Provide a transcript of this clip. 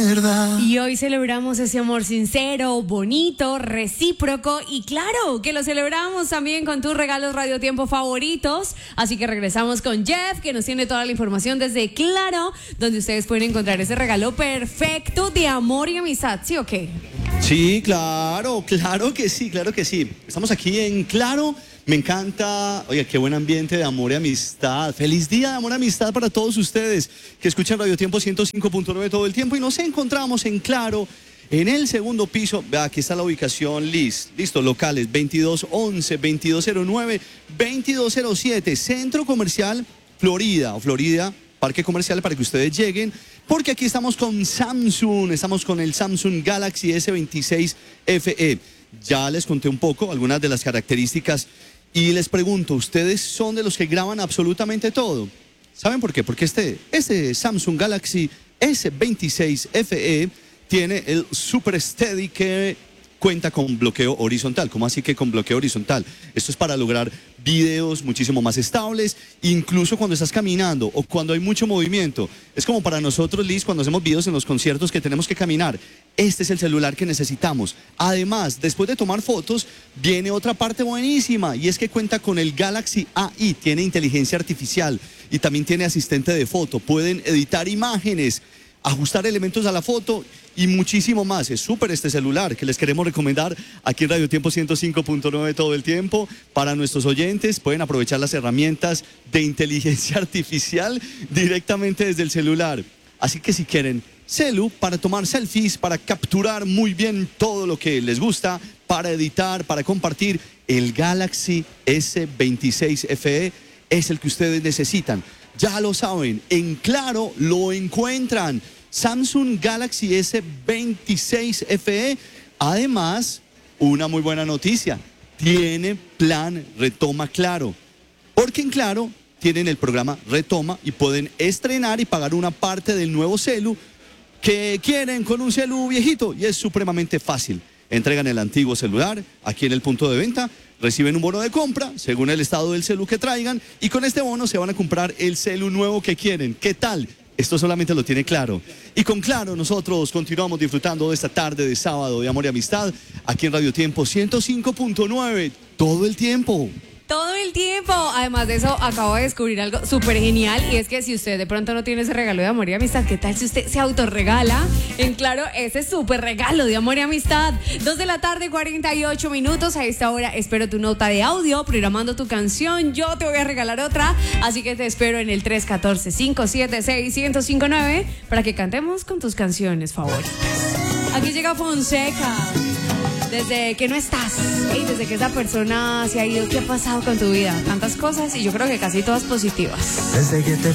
Y hoy celebramos ese amor sincero, bonito, recíproco y claro, que lo celebramos también con tus regalos Radio Tiempo favoritos. Así que regresamos con Jeff, que nos tiene toda la información desde Claro, donde ustedes pueden encontrar ese regalo perfecto de amor y amistad, ¿sí o qué? Sí, claro que sí, claro que sí. Estamos aquí en Claro. Me encanta, oye, qué buen ambiente de amor y amistad. Feliz día de amor y amistad para todos ustedes que escuchan Radio Tiempo 105.9 todo el tiempo y nos encontramos en Claro, en el segundo piso. Vea, aquí está la ubicación, listo, locales 2211, 2209, 2207, Centro Comercial Florida, Parque Comercial, para que ustedes lleguen, porque aquí estamos con Samsung, estamos con el Samsung Galaxy S26 FE. Ya les conté un poco algunas de las características y les pregunto, ¿ustedes son de los que graban absolutamente todo? ¿Saben por qué? Porque este Samsung Galaxy S26 FE tiene el Super Steady, que cuenta con bloqueo horizontal. ¿Cómo así que con bloqueo horizontal? Esto es para lograr videos muchísimo más estables, incluso cuando estás caminando o cuando hay mucho movimiento. Es como para nosotros, Liz, cuando hacemos videos en los conciertos que tenemos que caminar. Este es el celular que necesitamos. Además, después de tomar fotos, viene otra parte buenísima, y es que cuenta con el Galaxy AI, tiene inteligencia artificial y también tiene asistente de foto. Pueden editar imágenes, ajustar elementos a la foto y muchísimo más. Es súper este celular que les queremos recomendar aquí en Radio Tiempo 105.9 todo el tiempo. Para nuestros oyentes, pueden aprovechar las herramientas de inteligencia artificial directamente desde el celular. Así que si quieren celu para tomar selfies, para capturar muy bien todo lo que les gusta, para editar, para compartir, el Galaxy S26 FE es el que ustedes necesitan. Ya lo saben, en Claro lo encuentran. Samsung Galaxy S26 FE. Además, una muy buena noticia, tiene plan Retoma Claro. Porque en Claro tienen el programa Retoma y pueden estrenar y pagar una parte del nuevo celu que quieren con un celu viejito, y es supremamente fácil. Entregan el antiguo celular aquí en el punto de venta, reciben un bono de compra según el estado del celu que traigan, y con este bono se van a comprar el celu nuevo que quieren. ¿Qué tal? Esto solamente lo tiene Claro. Y con Claro nosotros continuamos disfrutando de esta tarde de sábado de amor y amistad aquí en Radio Tiempo 105.9 todo el tiempo. Todo el tiempo. Además de eso, acabo de descubrir algo súper genial, y es que si usted de pronto no tiene ese regalo de amor y amistad, ¿qué tal si usted se autorregala en Claro ese súper regalo de amor y amistad? 2 de la tarde, 48 minutos. A esta hora espero tu nota de audio programando tu canción. Yo te voy a regalar otra, así que te espero en el 314-576-1059 para que cantemos con tus canciones favoritas. Aquí llega Fonseca. Desde que no estás, desde que esa persona se ha ido, ¿qué ha pasado con tu vida? Tantas cosas, y yo creo que casi todas positivas. Desde que te